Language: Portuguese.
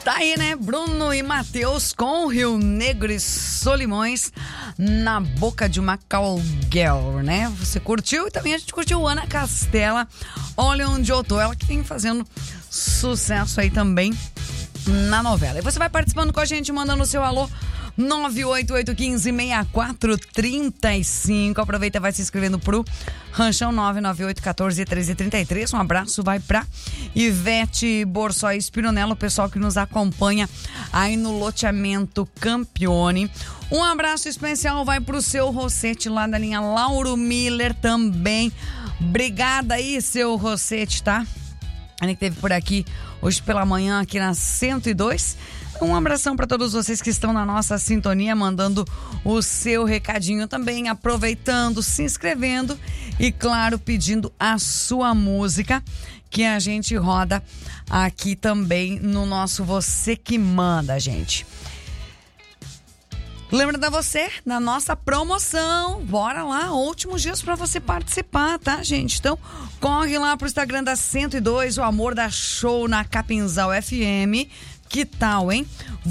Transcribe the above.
Tá aí, né? Bruno e Matheus com Rio Negro e Solimões na boca de uma cowgirl, né? Você curtiu? E também a gente curtiu Ana Castela, Olha Onde Eu Tô, ela que vem fazendo sucesso aí também na novela. E você vai participando com a gente, mandando o seu alô 988156435. Aproveita e vai se inscrevendo pro Ranchão 998141333. Um abraço vai pra Ivete Borsói Spironello, o pessoal que nos acompanha aí no loteamento Campione. Um abraço especial vai pro seu Rossetti lá da linha Lauro Miller também. Obrigada aí, seu Rossetti, tá? Ele que esteve por aqui hoje pela manhã aqui na 102. Um abração para todos vocês que estão na nossa sintonia, mandando o seu recadinho também, aproveitando, se inscrevendo e, claro, pedindo a sua música que a gente roda aqui também no nosso Você Que Manda, gente. Lembra da você, da nossa promoção. Bora lá, últimos dias para você participar, tá, gente? Então, corre lá pro Instagram da 102, o Amor da Show na Capinzal FM. Que tal, hein?